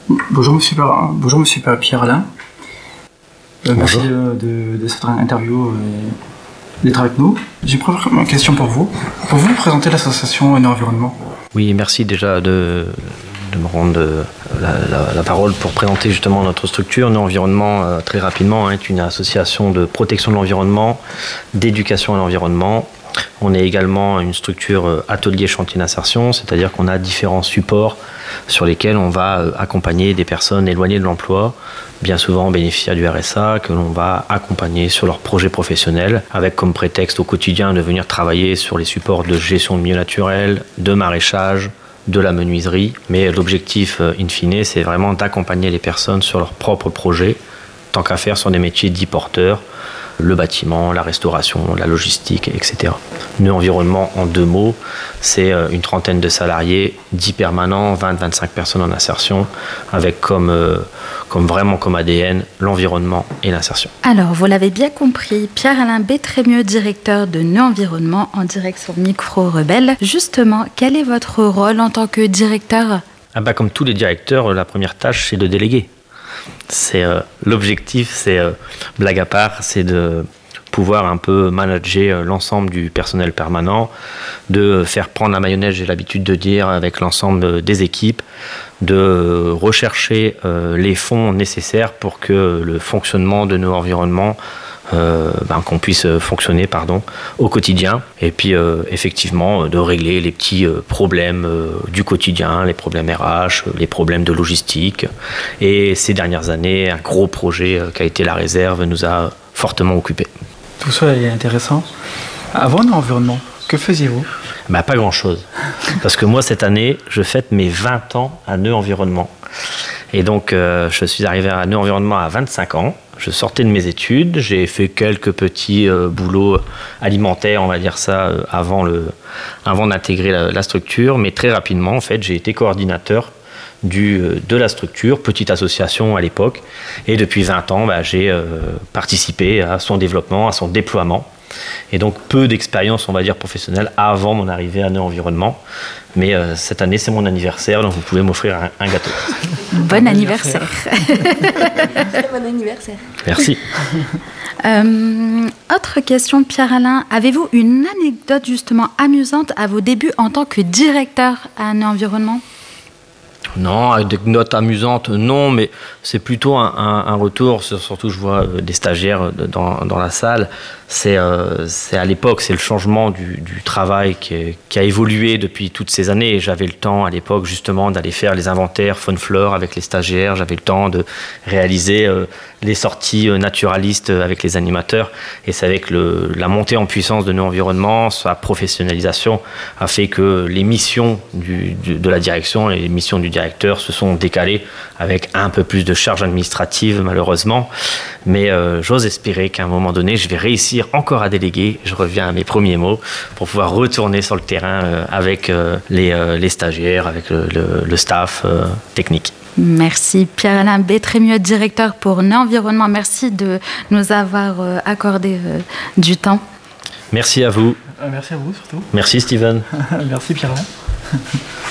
Bonjour monsieur Pierre-Alain. Merci Bonjour. de cette interview et d'être avec nous. J'ai une première question pour vous. Pouvez-vous présenter l'association Néo-Environnement ? Oui, merci déjà de me rendre la parole pour présenter justement notre structure. Néo-Environnement, très rapidement, est une association de protection de l'environnement, d'éducation à l'environnement. On est également une structure atelier chantier d'insertion, c'est-à-dire qu'on a différents supports sur lesquels on va accompagner des personnes éloignées de l'emploi, bien souvent bénéficiaires du RSA, que l'on va accompagner sur leurs projets professionnels, avec comme prétexte au quotidien de venir travailler sur les supports de gestion de milieux naturels, de maraîchage, de la menuiserie. Mais l'objectif, in fine, c'est vraiment d'accompagner les personnes sur leurs propres projets, tant qu'à faire sur des métiers dits porteurs, le bâtiment, la restauration, la logistique, etc. Néo-Environnement, en 2 mots, c'est une trentaine de salariés, 10 permanents, 20-25 personnes en insertion, avec comme ADN l'environnement et l'insertion. Alors, vous l'avez bien compris, Pierre-Alain Bétrémieux, directeur de Néo-Environnement, en direct sur Micro Rebelle. Justement, quel est votre rôle en tant que directeur ? Comme tous les directeurs, la première tâche, c'est de déléguer. L'objectif, c'est, blague à part, c'est de pouvoir un peu manager l'ensemble du personnel permanent, de faire prendre la mayonnaise, j'ai l'habitude de dire, avec l'ensemble des équipes, de rechercher les fonds nécessaires pour que le fonctionnement de nos environnements qu'on puisse fonctionner au quotidien, et puis effectivement de régler les petits problèmes du quotidien, les problèmes RH, les problèmes de logistique. Et ces dernières années, un gros projet qui a été la réserve nous a fortement occupés. Tout ça est intéressant. Avant Néo-Environnement, que faisiez-vous ? Pas grand-chose. Parce que moi, cette année, je fête mes 20 ans à Néo-Environnement. Et donc, je suis arrivé à Néo-Environnement à 25 ans. Je sortais de mes études, j'ai fait quelques petits boulots alimentaires, on va dire ça, avant d'intégrer la structure. Mais très rapidement, en fait, j'ai été coordinateur de la structure, petite association à l'époque. Et depuis 20 ans, j'ai participé à son développement, à son déploiement. Et donc peu d'expérience, on va dire, professionnelle avant mon arrivée à Néo-Environnement. Mais cette année, c'est mon anniversaire, donc vous pouvez m'offrir un gâteau. Bon anniversaire. Bon anniversaire. Merci. Autre question, Pierre-Alain. Avez-vous une anecdote justement amusante à vos débuts en tant que directeur à Néo-Environnement ? Non, avec des notes amusantes, non, mais c'est plutôt un retour, surtout je vois des stagiaires dans la salle, c'est à l'époque, c'est le changement du travail qui a évolué depuis toutes ces années. Et j'avais le temps à l'époque justement d'aller faire les inventaires faune flore avec les stagiaires, j'avais le temps de réaliser les sorties naturalistes avec les animateurs. Et c'est avec la montée en puissance de Néo-Environnement, sa professionnalisation a fait que les missions de la direction et les missions du directeur se sont décalées avec un peu plus de charges administratives malheureusement. Mais j'ose espérer qu'à un moment donné, je vais réussir encore à déléguer. Je reviens à mes premiers mots pour pouvoir retourner sur le terrain avec les stagiaires, avec le staff technique. Merci Pierre-Alain Bétrémieux, directeur pour Néo-Environnement. Merci de nous avoir accordé du temps. Merci à vous. Merci à vous surtout. Merci Steven. Merci Pierre-Alain.